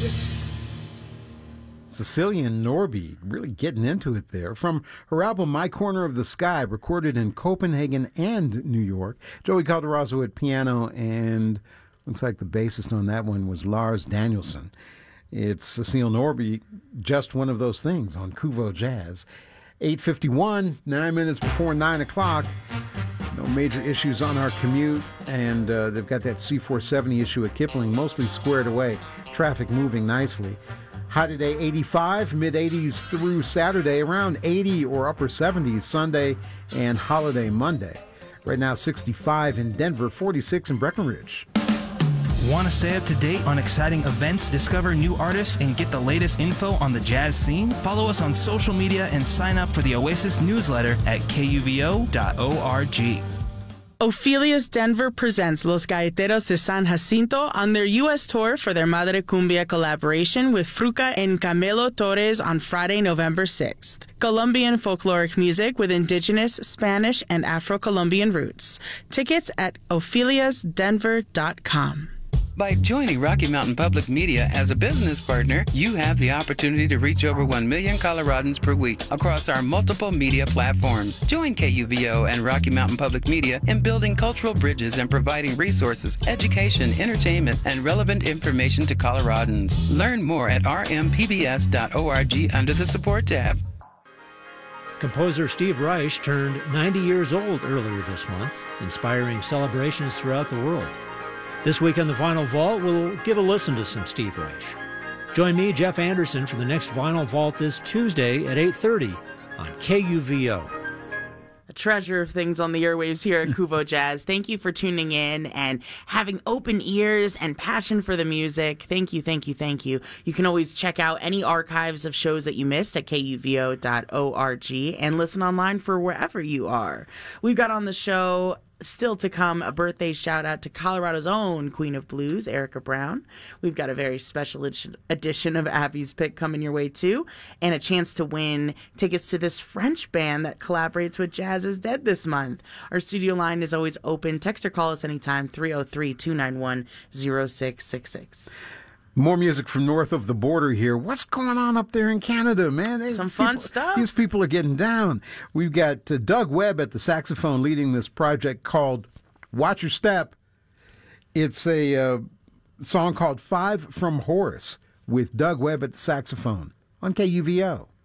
Cecilia Norby really getting into it there. From her album My Corner of the Sky, recorded in Copenhagen and New York. Joey Calderazzo at piano, and looks like the bassist on that one was Lars Danielson. It's Cecile Norby, Just One of Those Things on Kuvo Jazz. 8:51, 9 minutes before 9 o'clock. No major issues on our commute, and they've got that C470 issue at Kipling mostly squared away. Traffic moving nicely. High today 85, mid-80s through Saturday, around 80 or upper 70s Sunday and holiday Monday. Right now 65 in Denver, 46 in Breckenridge. Want to stay up to date on exciting events, discover new artists, and get the latest info on the jazz scene? Follow us on social media and sign up for the Oasis newsletter at kuvo.org. Ophelia's Denver presents Los Gaiteros de San Jacinto on their U.S. tour for their Madre Cumbia collaboration with Fruca and Camilo Torres on Friday, November 6th. Colombian folkloric music with indigenous, Spanish, and Afro-Colombian roots. Tickets at opheliasdenver.com. By joining Rocky Mountain Public Media as a business partner, you have the opportunity to reach over 1 million Coloradans per week across our multiple media platforms. Join KUVO and Rocky Mountain Public Media in building cultural bridges and providing resources, education, entertainment, and relevant information to Coloradans. Learn more at rmpbs.org under the Support tab. Composer Steve Reich turned 90 years old earlier this month, inspiring celebrations throughout the world. This week on the Vinyl Vault, we'll give a listen to some Steve Reich. Join me, Jeff Anderson, for the next Vinyl Vault this Tuesday at 8:30 on KUVO. A treasure of things on the airwaves here at Kuvo Jazz. Thank you for tuning in and having open ears and passion for the music. Thank you, thank you, thank you. You can always check out any archives of shows that you missed at kuvo.org and listen online for wherever you are. We've got on the show, still to come, a birthday shout out to Colorado's own Queen of Blues, Erica Brown. We've got a very special edition of Abby's Pick coming your way too, and a chance to win tickets to this French band that collaborates with Jazz is Dead this month. Our studio line is always open. Text or call us anytime, 303-291-0666. More music from north of the border here. What's going on up there in Canada, man? Some fun stuff. These people are getting down. We've got Doug Webb at the saxophone leading this project called Watch Your Step. It's a song called Five from Horace with Doug Webb at the saxophone on KUVO.